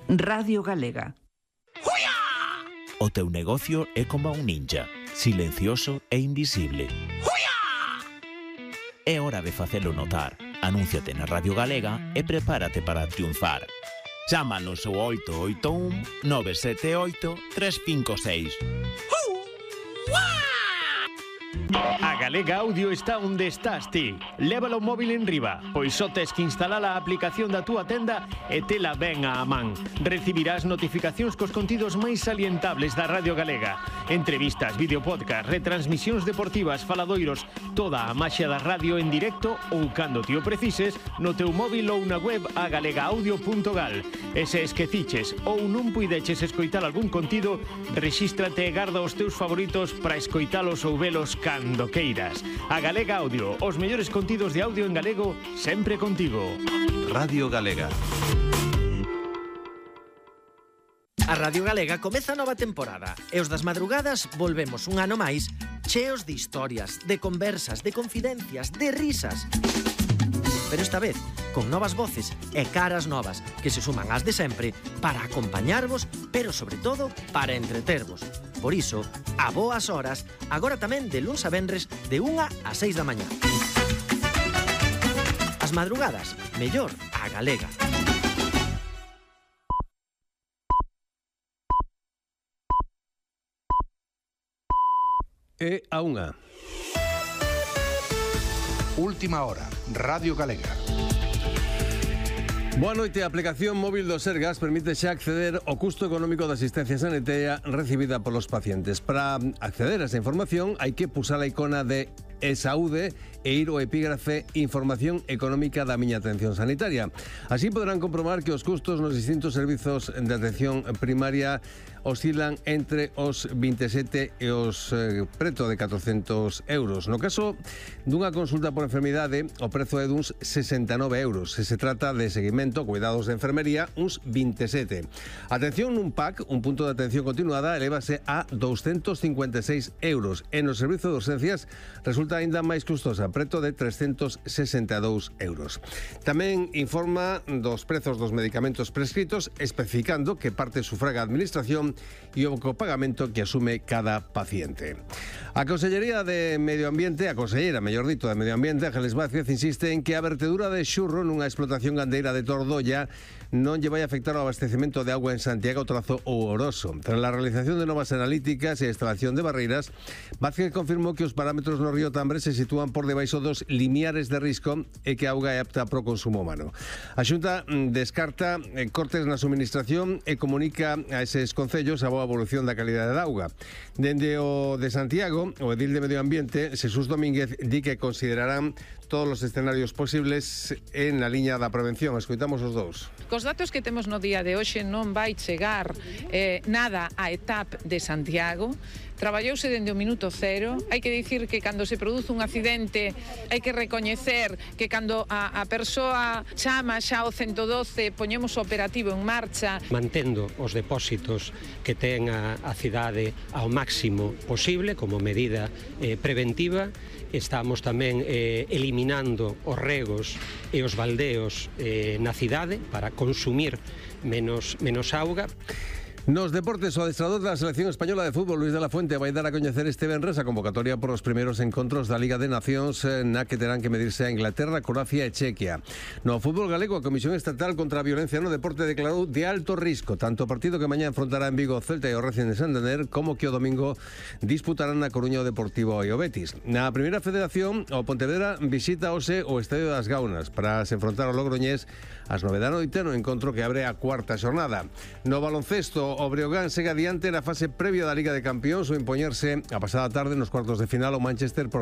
Radio Galega. O teu negocio é como un ninja, silencioso e invisible. É hora de facelo notar. Anúnciate na Radio Galega e prepárate para triunfar. Chámanos ao 881 978 356. A Galega Audio está onde estás ti. Lévalo móvil en riba, pois só tes que instalar a aplicación da túa tenda e tela ben á man. Recibirás notificacións cos contidos máis salientables da Radio Galega. Entrevistas, videopodcast, retransmisións deportivas, faladoiros, toda a maxia da radio en directo ou cando ti o precises no teu móvil ou na web agalegaudio.gal. E se esqueciches ou non puideches escoitar algún contido, rexístrate e garda os teus favoritos para escoitalos ou velos cando queiras. A Galega Audio, os mellores contidos de audio en galego, sempre contigo. Radio Galega. A Radio Galega comeza a nova temporada e os das madrugadas volvemos un ano máis cheos de historias, de conversas, de confidencias, de risas. Pero esta vez con novas voces e caras novas que se suman ás de sempre para acompañarvos, pero sobre todo para entretervos. Por iso, a boas horas, agora tamén de luns a venres de 1 a 6 da mañá. As madrugadas, mellor a galega. E a unha. Última hora, Radio Galega. Boa noite. A aplicación móvil do Sergas permite xa acceder ao custo económico da asistencia sanitaria recibida polos pacientes. Para acceder a esa información hai que pulsar a icona de e-saúde e ir ao epígrafe Información económica da miña atención sanitaria. Así poderán comprobar que os custos nos distintos servizos de atención primaria oscilan entre os 27 e os preto de 400 euros. No caso dunha consulta por enfermidade, o prezo é duns 69 euros. Se se trata de seguimento, cuidados de enfermería, uns 27. Atención nun PAC, un punto de atención continuada, elevase a 256 euros. E no servizo de urgencias resulta aínda máis custosa, preto de 362 euros. Tamén informa dos prezos dos medicamentos prescritos, especificando que parte sufraga a administración e o copagamento que asume cada paciente. A Consellería de Medio Ambiente, a Consellera, mellor dito, de Medio Ambiente, Ángeles Vázquez, insiste en que a vertedura de xurro nunha explotación gandeira de Tordolla non lle vai afectar o abastecemento de agua en Santiago, Trazo ou Oroso. Tras a realización de novas analíticas e a instalación de barreiras, Vázquez confirmou que os parámetros no río Tambre se sitúan por debaixo dos limiares de risco e que a auga é apta para o consumo humano. A Xunta descarta cortes na suministración e comunica a eses concellos a boa evolución da calidade da auga. Dende o de Santiago, o edil de Medio Ambiente, Xesús Domínguez, di que considerarán todos os escenarios posibles en a liña da prevención. Escoitamos os dous. Cos datos que temos no día de hoxe non vai chegar nada á etapa de Santiago. Traballouse dende o minuto cero. Hai que dicir que cando se produce un accidente hai que recoñecer que cando a persoa chama xa ao 112 poñemos o operativo en marcha. Mantendo os depósitos que ten a cidade ao máximo posible como medida preventiva. Estamos tamén eliminando os regos e os baldeos na cidade para consumir menos auga. Nos deportes, o adestrador da Selección Española de Fútbol, Luis de la Fuente, vai dar a coñecer este venres a convocatoria por os primeiros encontros da Liga de Nacións na que terán que medirse a Inglaterra, Croacia e Chequia. No fútbol galego, a Comisión Estatal contra a Violencia no Deporte declarou de alto risco tanto o partido que mañá enfrontará en Vigo o Celta e o Racing de Santander como que o domingo disputarán na Coruña o Deportivo e o Betis. Na primeira federación, o Pontevedra visita hoxe o Estadio das Gaunas para se enfrontar ao Logroñés ás 9 da noite no encontro que abre a cuarta xornada. No baloncesto, o Breogán segue adiante na fase previa da Liga de Campións ao impoñerse a pasada tarde nos cuartos de final o Manchester por